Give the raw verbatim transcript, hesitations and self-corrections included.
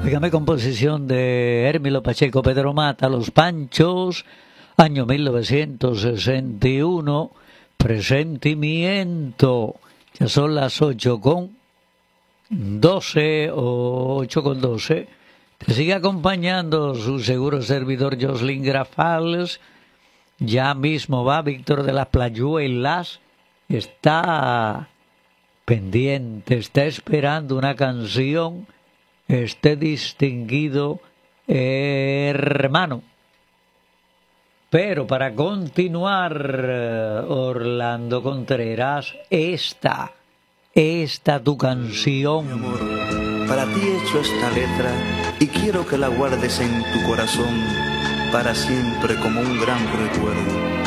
Dígame, composición de Hérmilo Pacheco Pedro Mata, Los Panchos, año mil novecientos sesenta y uno, Presentimiento. Ya son las ocho con doce o ocho con doce. Te sigue acompañando su seguro servidor Jocelyn Grafales. Ya mismo va Víctor de las Playuelas. Está pendiente, está esperando una canción. Este distinguido hermano. Pero para continuar, Orlando Contreras, esta, esta tu canción. Mi amor, para ti he hecho esta letra y quiero que la guardes en tu corazón para siempre como un gran recuerdo.